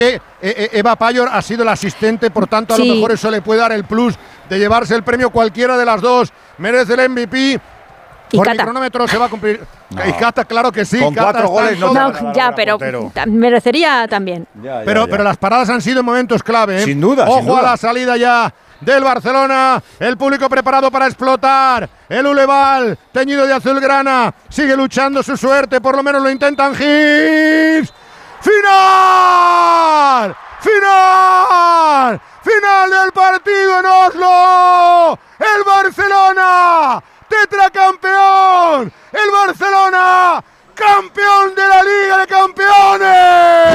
Eva Payor ha sido la asistente, por tanto a lo mejor eso le puede dar el plus de llevarse el premio. Cualquiera de las dos merece el MVP. Por mi cronómetro se va a cumplir. No. Y Cata, claro que sí. Con Cata 4 goles no, ya, pero merecería también. Pero las paradas han sido en momentos clave, ¿eh? Sin duda. Ojo sin duda. a la salida ya del Barcelona. El público preparado para explotar. El Uleval, teñido de azulgrana, sigue luchando su suerte. Por lo menos lo intentan. Hips. ¡Final! ¡Final! ¡Final del partido en Oslo! ¡El Barcelona! ¡Tetracampeón! ¡El Barcelona! ¡Campeón de la Liga de Campeones!